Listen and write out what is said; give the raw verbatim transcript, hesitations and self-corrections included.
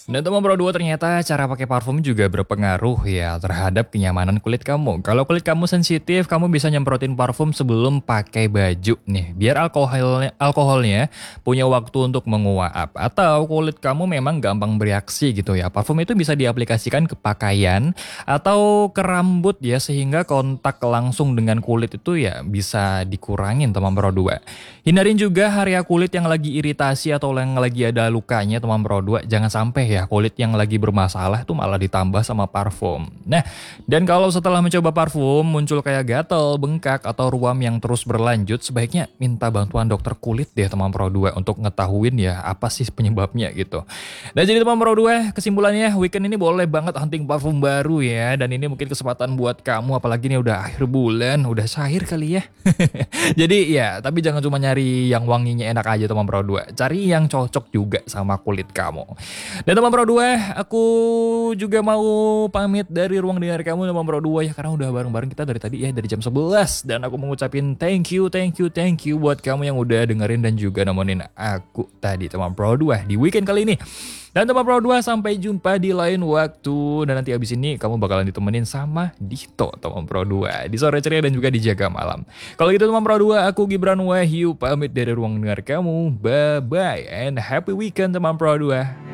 Dan teman Pro dua ternyata cara pakai parfum juga berpengaruh ya terhadap kenyamanan kulit kamu. Kalau kulit kamu sensitif, kamu bisa nyemprotin parfum sebelum pakai baju nih, biar alkoholnya alkoholnya punya waktu untuk menguap. Atau kulit kamu memang gampang bereaksi gitu ya. Parfum itu bisa diaplikasikan ke pakaian atau ke rambut ya, sehingga kontak langsung dengan kulit itu ya bisa dikurangin teman Pro dua. Hindarin juga area kulit yang lagi iritasi atau yang lagi ada lukanya teman Pro dua. Jangan sampai ya kulit yang lagi bermasalah tuh malah ditambah sama parfum. Nah, dan kalau setelah mencoba parfum muncul kayak gatal, bengkak atau ruam yang terus berlanjut, sebaiknya minta bantuan dokter kulit deh teman Pro dua untuk ngetahuin ya apa sih penyebabnya gitu. Dan jadi teman Pro dua, kesimpulannya weekend ini boleh banget hunting parfum baru ya, dan ini mungkin kesempatan buat kamu, apalagi nih udah akhir bulan, udah cair kali ya. Jadi ya, tapi jangan cuma nyari yang wanginya enak aja teman Pro dua. Cari yang cocok juga sama kulit kamu. Dan teman Pro dua, aku juga mau pamit dari ruang dengar kamu teman Pro dua ya, karena udah bareng-bareng kita dari tadi ya, dari jam sebelas, dan aku mau ngucapin thank you, thank you, thank you buat kamu yang udah dengerin dan juga nemenin aku tadi teman Pro dua di weekend kali ini. Dan teman Pro dua, sampai jumpa di lain waktu, dan nanti abis ini kamu bakalan ditemenin sama Dito teman Pro dua di sore ceria dan juga di jaga malam. Kalau gitu teman Pro dua, aku Gibran Wahyu pamit dari ruang dengar kamu. Bye bye and happy weekend teman Pro dua.